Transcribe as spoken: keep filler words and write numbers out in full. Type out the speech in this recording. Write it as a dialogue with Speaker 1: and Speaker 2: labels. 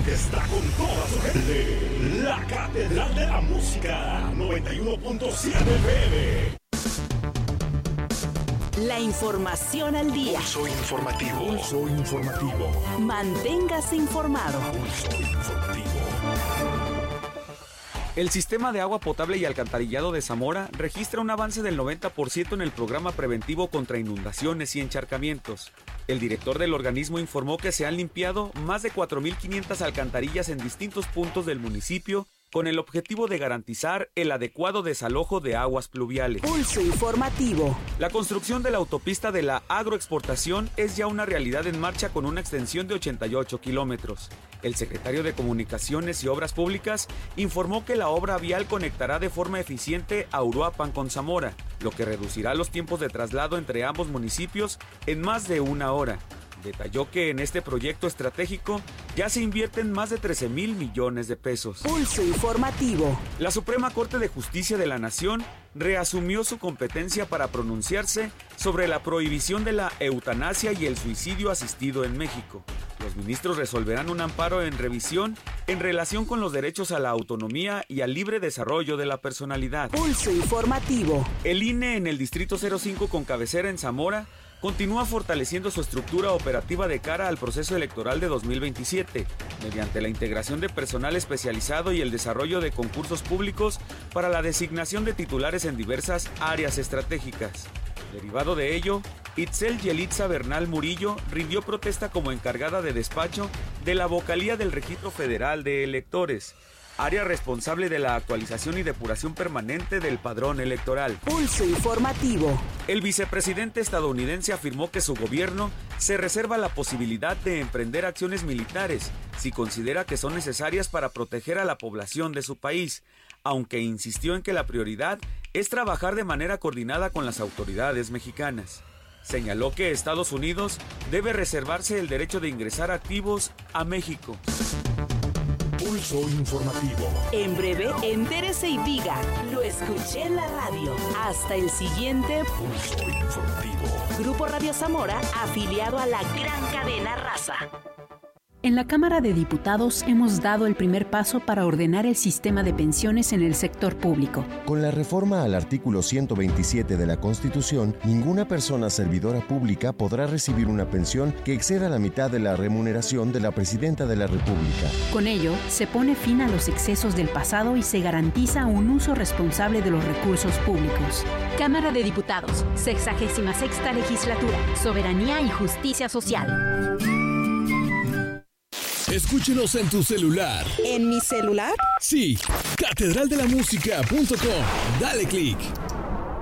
Speaker 1: que está con toda su gente. La Catedral de la Música, noventa y uno punto siete F M.
Speaker 2: La información al día.
Speaker 1: Pulso informativo. Pulso informativo.
Speaker 2: Manténgase informado.
Speaker 1: Pulso informativo.
Speaker 3: El sistema de agua potable y alcantarillado de Zamora registra un avance del noventa por ciento en el programa preventivo contra inundaciones y encharcamientos. El director del organismo informó que se han limpiado más de cuatro mil quinientas alcantarillas en distintos puntos del municipio con el objetivo de garantizar el adecuado desalojo de aguas pluviales.
Speaker 2: Pulso informativo.
Speaker 3: La construcción de la autopista de la agroexportación es ya una realidad en marcha con una extensión de ochenta y ocho kilómetros. El secretario de Comunicaciones y Obras Públicas informó que la obra vial conectará de forma eficiente a Uruapan con Zamora, lo que reducirá los tiempos de traslado entre ambos municipios en más de una hora. Detalló que en este proyecto estratégico ya se invierten más de trece mil millones de pesos.
Speaker 2: Pulso informativo.
Speaker 3: La Suprema Corte de Justicia de la Nación reasumió su competencia para pronunciarse sobre la prohibición de la eutanasia y el suicidio asistido en México. Los ministros resolverán un amparo en revisión en relación con los derechos a la autonomía y al libre desarrollo de la personalidad.
Speaker 2: Pulso informativo.
Speaker 3: El I N E en el Distrito cero cinco con cabecera en Zamora continúa fortaleciendo su estructura operativa de cara al proceso electoral de dos mil veintisiete, mediante la integración de personal especializado y el desarrollo de concursos públicos para la designación de titulares en diversas áreas estratégicas. Derivado de ello, Itzel Yelitza Bernal Murillo rindió protesta como encargada de despacho de la vocalía del Registro Federal de Electores, área responsable de la actualización y depuración permanente del padrón electoral.
Speaker 2: Pulso informativo.
Speaker 3: El vicepresidente estadounidense afirmó que su gobierno se reserva la posibilidad de emprender acciones militares si considera que son necesarias para proteger a la población de su país, aunque insistió en que la prioridad es trabajar de manera coordinada con las autoridades mexicanas. Señaló que Estados Unidos debe reservarse el derecho de ingresar activos a México.
Speaker 1: Pulso informativo.
Speaker 2: En breve, entérese y diga, lo escuché en la radio. Hasta el siguiente
Speaker 1: Pulso informativo.
Speaker 2: Grupo Radio Zamora, afiliado a la gran cadena Raza.
Speaker 4: En la Cámara de Diputados hemos dado el primer paso para ordenar el sistema de pensiones en el sector público.
Speaker 5: Con la reforma al artículo ciento veintisiete de la Constitución, ninguna persona servidora pública podrá recibir una pensión que exceda la mitad de la remuneración de la Presidenta de la República.
Speaker 4: Con ello, se pone fin a los excesos del pasado y se garantiza un uso responsable de los recursos públicos.
Speaker 6: Cámara de Diputados, sexagésima sexta legislatura, Soberanía y Justicia Social.
Speaker 7: Escúchenos en tu celular.
Speaker 8: ¿En mi celular?
Speaker 7: Sí, catedral de la música punto com. Dale click.